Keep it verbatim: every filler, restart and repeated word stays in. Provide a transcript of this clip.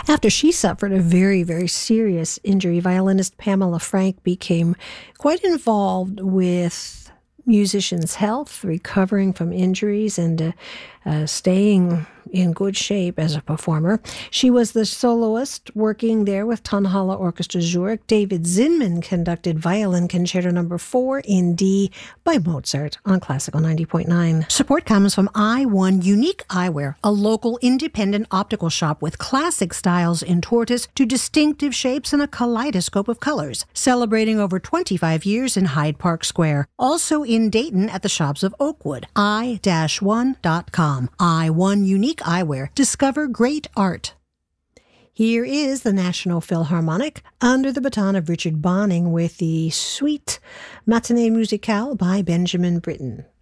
After she suffered a very, very serious injury, violinist Pamela Frank became quite involved with musicians' health, recovering from injuries, and uh, uh, staying in good shape as a performer. She was the soloist working there with Tonhalle Orchestra Zurich. David Zinman conducted Violin Concerto Number four in D by Mozart on Classical ninety point nine. Support comes from I one Unique Eyewear, a local independent optical shop with classic styles in tortoise to distinctive shapes and a kaleidoscope of colors, celebrating over twenty-five years in Hyde Park Square. Also in Dayton at the shops of Oakwood. i one dot com. I one Unique Eyewear. Discover great art. Here is the National Philharmonic under the baton of Richard Bonning with the Suite Matinée Musicale by Benjamin Britten.